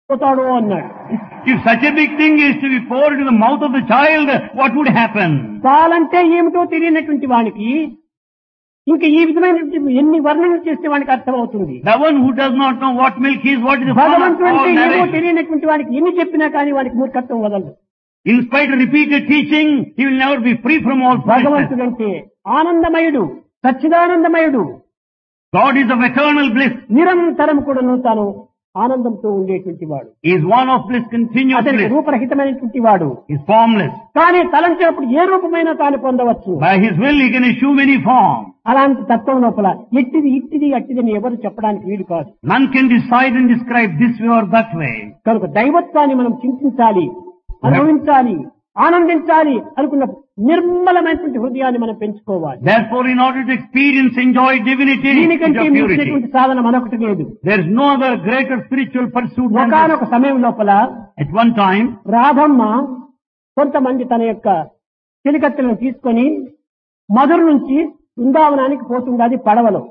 పోతాడు అన్నాడు. If such a big thing is to be poured into the mouth of the child, what would happen? పాలంటే ఏమిటో తెలియనటువంటి వానికి ఇంకా ఈ విధమైనటువంటి ఎన్ని వర్ణనలు చేస్తే వానికి అర్థమవుతుంది. The one who does not know what milk is, what is the form of భగవంతుడు all అంటే ఏమో narration. తెలియనటువంటి వానికి ఎన్ని చెప్పినా కానీ వానికి మూర్ఖత్వం వదలదు. In spite of repeated teaching, he will never be free from all foolishness. భగవంతుడు అంటే ఆనందమయుడు, సచ్చిదానందమయుడు, God is of eternal bliss. నిరంతరం కూడాను తాను ఆనందంతో ఉండేటువంటి వాడు. He is one of bliss, continuous అతనికి bliss. రూపరహితమైనటువంటి వాడు. He is formless. కానీ తలంచినప్పుడు ఏ రూపమైనా తాను పొందవచ్చు. By his will, he can assume any form. అలాంటి తత్వం లోపల ఇట్టిది ఇట్టిది అట్టిదని ఎవరు చెప్పడానికి వీలు కాదు. None can decide and describe this way or that way. కనుక దైవత్వాన్ని మనం చింతించాలి, అనుభవించాలి, ఆనందించాలి అనుకున్న నిర్మలమైనటువంటి హృదయాన్ని మనం పెంచుకోవాలి. Therefore, in order to experience, enjoy divinity, దీనికంటే of purity, మించినటువంటి సాధన మనొకటి లేదు. there is no other greater spiritual pursuit than this. ఒకానొక సమయం లోపల At one time, రాధమ్మ కొంతమంది తన యొక్క చెలికత్తెలను తీసుకొని మధుర నుంచి బృందావనానికి పోతుంది. అది పడవలో.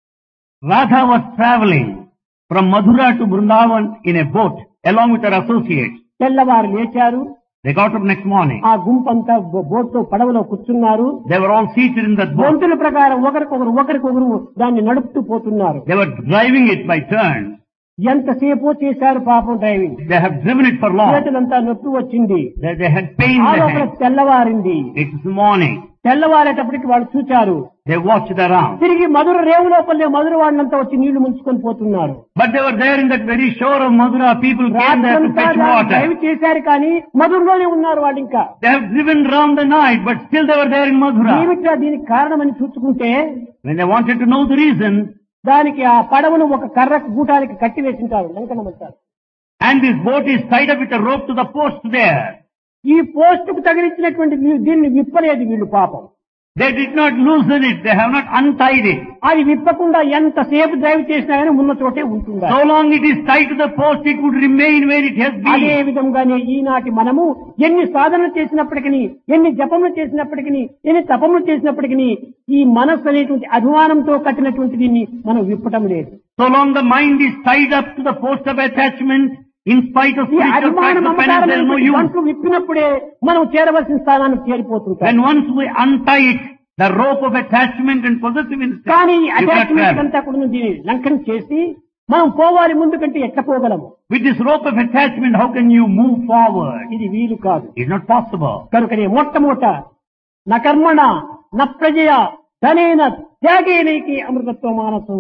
Radha was traveling from Mathura to Vrindavan in a boat along with her associates. తెల్లవారు లేచారు. They got up next morning. ఆ గుంపంతా బోట్లో పడవలో కూర్చున్నారు. They were all seated in that boat. గొంతుల ప్రకారం ఒకరికొకరు దాన్ని నడుపుతూ పోతున్నారు. They were driving it by turns. ఎంతసేపు చేశారు పాపం driving. They have driven it for long. చేతులంతా నొప్పి వచ్చింది. They had pain in ఆ the లోపల head. తెల్లవారింది. It's morning. తెల్లవారేటప్పటికి వాళ్ళు చూచారు. They watched around. తిరిగి మధుర రేవు లోపలే మధుర వాళ్ళంతా వచ్చి నీళ్లు ముంచుకొని పోతున్నారు. But they were there in that very shore of Mathura. People came there to fetch water. Drive చేశారు కానీ మధురలోనే ఉన్నారు వాళ్ళు ఇంకా. They have driven round the night, but still they were there in Mathura. ఏమిట్రా దీనికి కారణమని చూసుకుంటే When they wanted to know the reason, దానికి ఆ పడవను ఒక కర్రకు గూటానికి కట్టి వేసింటారు, లంకనమంటారు. and this boat is tied up with a rope to the post there. ఈ పోస్ట్ కు తగిలించినటువంటి దీన్ని విప్పలేదు వీళ్ళు పాపం. They did not loosen it. They have not untied it. అది విప్పకుండా ఎంతసేపు డ్రైవ్ చేసినా కానీ ఉన్న చోటే ఉంటుందా. So long it is tied to the post, it would remain where it has అదే been. విధంగానే ఈనాటి మనము ఎన్ని సాధనలు చేసినప్పటికీ, ఎన్ని జపములు చేసినప్పటికీ, ఎన్ని తపములు చేసినప్పటికీ ఈ మనస్సు అనేటువంటి అభిమానంతో కట్టినటువంటి దీన్ని మనం విప్పటం లేదు. So long the mind is tied up to the post of attachment, in spite of ఈ spiritual అభిమాన practice of penance, there is no use. మనసు విప్పినప్పుడే మనం చేరవలసిన స్థానానికి చేరిపోతుంటాం. When once we untie it, the rope of attachment and possessive instinct, కానీ you cannot attachment travel. అంతా కూడా దీన్ని లంకన చేసి మనం పోవాలి ముందు కంటే ఎట్లా పోగలము. With this rope of attachment, how can you move forward? ఇది వీలు కాదు. It's not possible. కనుకనే మొట్టమొదట న కర్మణ న ప్రజయ ధనేన త్యాగేనైకి అమృతత్వ మానసు.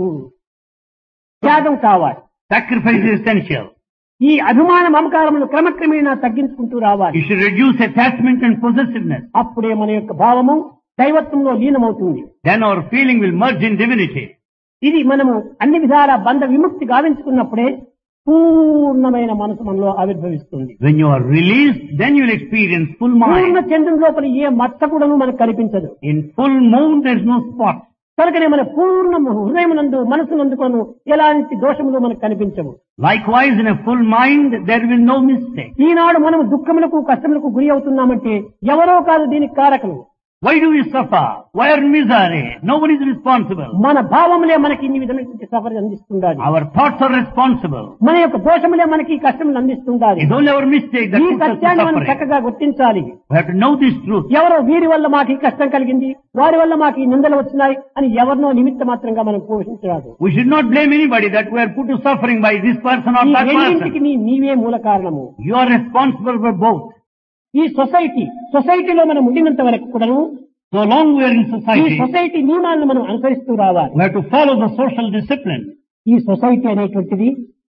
త్యాగం కావాలి. Sacrifice is essential. ఈ అభిమాన మమకారములు క్రమక్రమేణా తగ్గించుకుంటూ రావాలి. You should reduce attachment and possessiveness. అప్పుడే మన యొక్క భావము దైవత్వంలో లీనమవుతుంది. Then our feeling will merge in divinity. ఇది మనము అన్ని విధాల బంధ విముక్తి గావించుకున్నప్పుడే పూర్ణమైన మనసు మనలో ఆవిర్భవిస్తుంది. When you are released, then you will experience full Purna mind. చంద్రుని లోపల ఏ మచ్చ కూడాను మనకు కనిపించదు. In full moon, there is no spot. కనుకనే మన పూర్ణ హృదయమునందు మనసునందు కొను ఎలాంటి దోషములు మనకు కనిపించవు. Likewise, in a full mind, there will no mistake. ఈనాడు మనం దుఃఖములకు కష్టములకు గురి అవుతున్నామంటే ఎవరో కాదు దీనికి కారకులు. Why do we suffer? Why are misery? Nobody is responsible. మన భావములే మనకి ఇన్ని విధమైనటువంటి suffer అందిస్తుండాలి. Our thoughts are responsible. మన యొక్క దోషములే మనకి ఈ కష్టములు అందిస్తుండాలి. It's only our mistake that ఈ puts us to సత్యాన్ని మనం suffering. చక్కగా గుర్తించాలి. We have to know this truth. ఎవరో వీరి వల్ల మాకు ఈ కష్టం కలిగింది, వారి వల్ల మాకు ఈ నిందలు వచ్చినాయి అని ఎవరినో నిమిత్త మాత్రంగా మనం పోషించరాదు. We should not blame anybody that we are put to suffering by this person or ఈ that రెండింటికి person. నీవే మూల కారణము. You are responsible for both. ఈ సొసైటీలో మనం ఉండినంత వరకు కూడాను So long we are in ఈ society, సొసైటీ నియమాలను మనం అనుసరిస్తూ రావాలి. we have to follow the social discipline. ఈ సొసైటీ అనేటువంటిది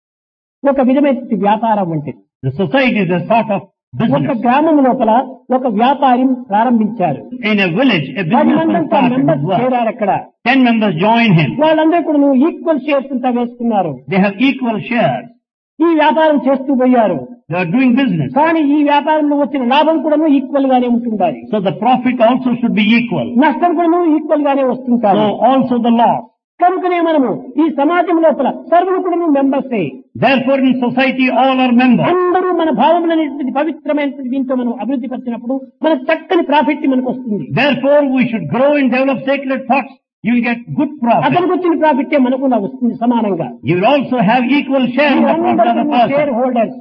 ఒక విధమైనటువంటి వ్యాపారం వంటిది. The society is a sort of ఒక business. గ్రామం లోపల ఒక వ్యాపారి ప్రారంభించారు. In a village, a 10 businessman మందంతా started his members work. చేరారు అక్కడ. 10 members join him. వాళ్ళందరూ కూడా ఈక్వల్ షేర్స్ అంతా వేసుకున్నారు. They have equal shares. ఈ వ్యాపారం చేస్తూ పోయారు. They are doing business. కానీ ఈ వ్యాపారంలో వచ్చిన లాభం కూడా ఈక్వల్ గానే ఉంటుండాలి. So the profit also should be equal. నష్టం కూడా ఈక్వల్ గానే వస్తుంటారు. So also the loss. కనుకనే మనము ఈ సమాజం లోపల సర్వులు కూడా మెంబర్సే. Therefore in society all are members. అందరూ మన భావములనేటువంటి పవిత్రమైనటువంటి దీంతో మనం అభివృద్ధి పరిచినప్పుడు మన చక్కని ప్రాఫిట్ మనకు వస్తుంది. Therefore we should grow and develop sacred thoughts. You will get good profit. అతనికి వచ్చిన ప్రాఫిట్ మనకు వస్తుంది సమానంగా. You will also have equal share in the profit of the person. Share holders.